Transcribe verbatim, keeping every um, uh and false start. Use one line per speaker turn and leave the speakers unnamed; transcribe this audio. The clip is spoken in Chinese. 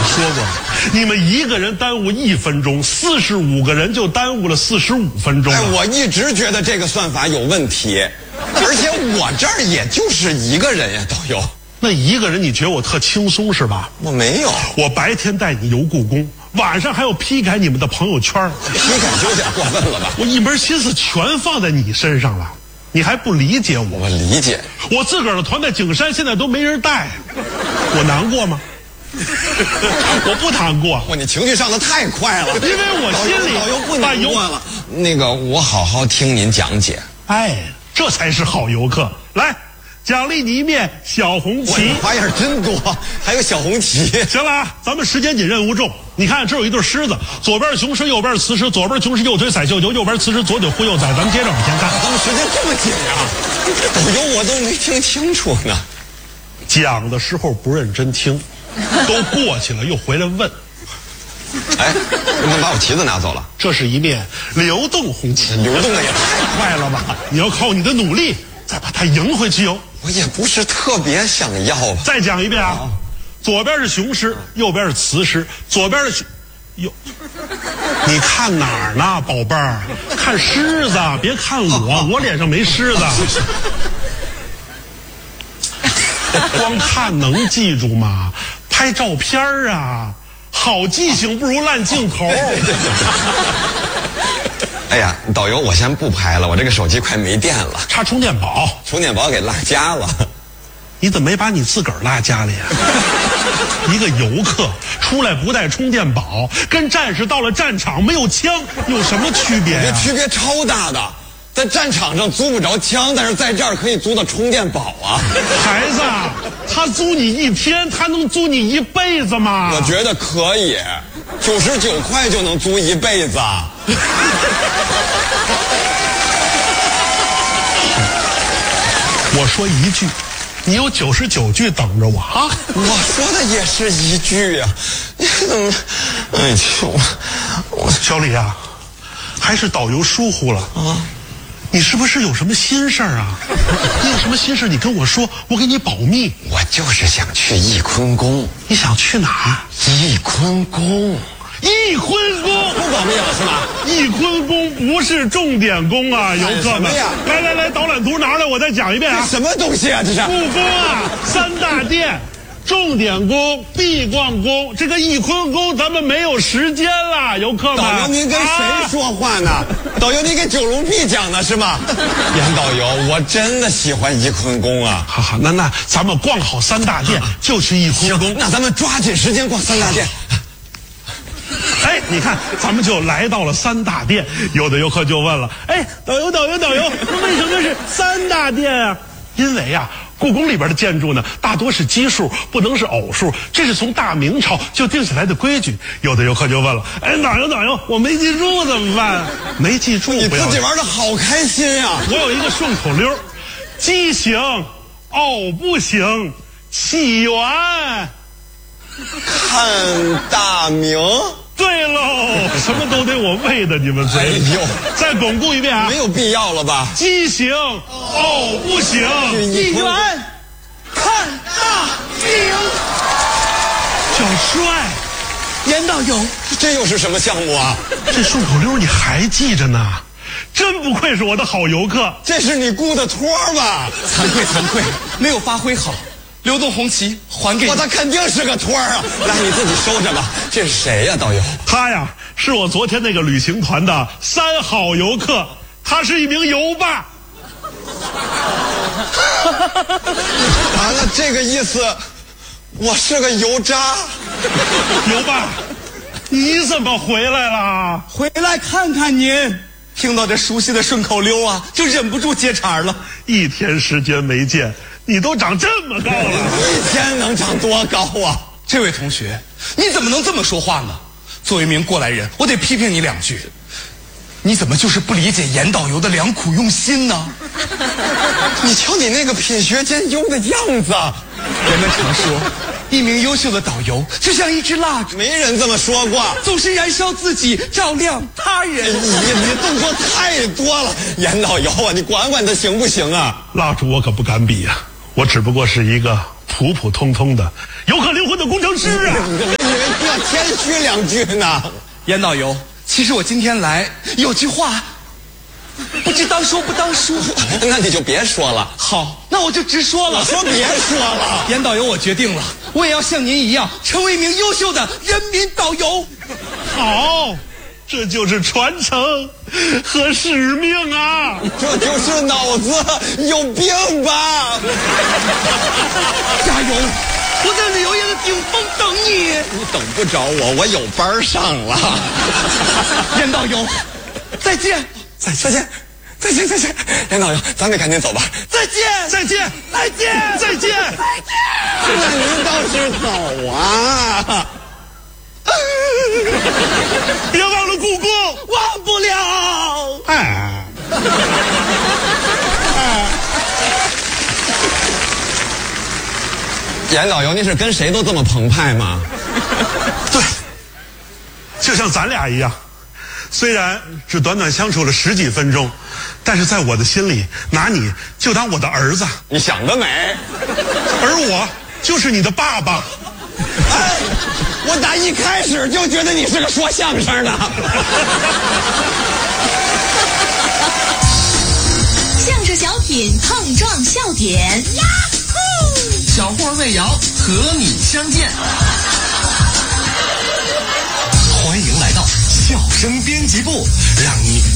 说过，你们一个人耽误一分钟，四十五个人就耽误了四十五分钟。
哎，我一直觉得这个算法有问题，而且我这儿也就是一个人呀，导游。
那一个人你觉得我特轻松是吧？
我没有，
我白天带你游故宫，晚上还要批改你们的朋友圈。
批改就有点过分了吧？
我一门心思全放在你身上了，你还不理解我？
我理解。
我自个儿的团在景山现在都没人带，我难过吗？我不难过。
哇，你情绪上的太快了，
因为我心里
导游不难过了。那个，我好好听您讲解。
哎，这才是好游客。来，奖励你一面小红旗。
花样真多，还有小红旗。
行了啊，咱们时间紧，任务重。你看，这有一对狮子，左边是雄狮，右边是雌狮，左边雄狮右腿踩绣球，右边雌狮左腿护右崽。咱们接着往前看。
咱们时间这么紧啊？导游我都没听清楚呢。
讲的时候不认真听，都过去了又回来问。
哎，你们把我旗子拿走了？
这是一面流动红旗，
流动的也太快了吧！
你要靠你的努力再把它赢回去哟。
我也不是特别想要吧。
再讲一遍啊，哦、左边是雄狮，右边是雌狮，左边是右，你看哪儿呢，宝贝儿？看狮子，别看我，我脸上没狮子。光看能记住吗？拍照片啊，好记性不如烂镜头。
哎呀，导游，我先不拍了，我这个手机快没电了，
插充电宝，
充电宝给落家了。
你怎么没把你自个儿落家里呀？一个游客出来不带充电宝，跟战士到了战场没有枪有什么区别呀？
这区别超大的。在战场上租不着枪，但是在这儿可以租到充电宝啊！
孩子，他租你一天，他能租你一辈子吗？
我觉得可以，九十九块就能租一辈子。
我说一句，你有九十九句等着我啊！
我说的也是一句呀、啊，你怎么？哎呦，
我小李啊，还是导游疏忽了啊！你是不是有什么心事儿啊？你有什么心事你跟我说，我给你保密。
我就是想去翊坤宫。
你想去哪儿？
翊坤宫。
翊坤宫
不保密了是吧？
翊坤宫不是重点宫啊，游客们。来来来，导览图拿来，我再讲一遍啊。
什么东西啊？这是
故宫啊，三大殿。重点宫、必逛宫，这个翊坤宫咱们没有时间了，游客们。
导游，您跟谁说话呢？啊、导游，你给九龙壁讲的是吗？严导游，我真的喜欢翊坤宫啊！
好好，那那咱们逛好三大殿，就去翊坤宫。
那咱们抓紧时间逛三大殿。
哎，你看，咱们就来到了三大殿。有的游客就问了：哎，导游，导游，导游，为什么是三大殿啊？因为呀、啊。故宫里边的建筑呢，大多是奇数，不能是偶数，这是从大明朝就定下来的规矩。有的游客就问了：哎，导游导游，我没记住怎么办？没记住，
你自己玩的好开心呀、啊！
我有一个顺口溜：畸形，偶不行，起源
看大明。
对喽，什么都得我喂的你们嘴。哎呦，再巩固一遍啊！
没有必要了吧？
畸形，偶不行，
起源看大明。
小帅，
严导游，
这又是什么项目啊？
这顺口溜你还记着呢？真不愧是我的好游客。
这是你雇的托吧？
惭愧惭愧，没有发挥好。流动红旗还给你。
我他肯定是个托儿啊！来，你自己收着吧。这是谁呀、啊，导游？
他呀，是我昨天那个旅行团的三好游客，他是一名游霸。
完了，这个意思，我是个油渣。
游霸，你怎么回来了？
回来看看您。听到这熟悉的顺口溜啊，就忍不住接茬了。
一天时间没见，你都长这么高了。
一天能长多高啊？
这位同学，你怎么能这么说话呢？作为一名过来人，我得批评你两句。你怎么就是不理解严导游的良苦用心呢？
你瞧你那个品学兼优的样子。
人们常说，一名优秀的导游就像一支蜡烛，
没人这么说过，
总是燃烧自己，照亮他人。
你你动作太多了，严导游啊，你管管他行不行啊？
蜡烛我可不敢比啊，我只不过是一个普普通通的游客灵魂的工程师啊。
你个没人续两句呢。
严导游，其实我今天来有句话，不知当说不当说。
那你就别说了。
好，那我就直说了。
我说别说了。
严导游，我决定了，我也要像您一样，成为一名优秀的人民导游。
好，这就是传承和使命啊！
这就是脑子有病吧？
加油！我在旅游业的顶峰等你。
你等不着我，我有班上了。
严导游，再见。
再再见，再见再见，严导游，咱得赶紧走吧。
再见，
再见，
再见，
再见，
再见。
那您倒是走啊！
别忘了故宫，
忘不了。
哎，
严导游，您是跟谁都这么澎湃吗？
对，就像咱俩一样，虽然只短短相处了十几分钟，但是在我的心里，拿你就当我的儿子，
你想得美。
而我就是你的爸爸。
哎，我打一开始就觉得你是个说相声的。
相声小品碰撞笑点，呀呼！
小霍魏瑶和你相见，欢迎来到笑声编辑部，让你